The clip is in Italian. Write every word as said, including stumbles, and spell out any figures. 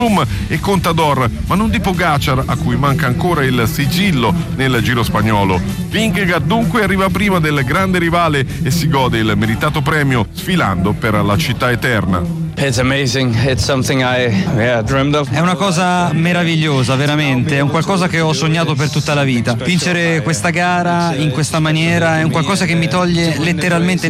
e Contador, ma non di Pogacar, a cui manca ancora il sigillo nel Giro spagnolo. Vingegaard dunque arriva prima del grande rivale e si gode il meritato premio, sfilando per la città eterna. It's amazing. It's something I yeah, dreamed of. È una cosa meravigliosa, veramente, è un qualcosa che ho sognato per tutta la vita. Vincere questa gara in questa maniera è un qualcosa che mi toglie letteralmente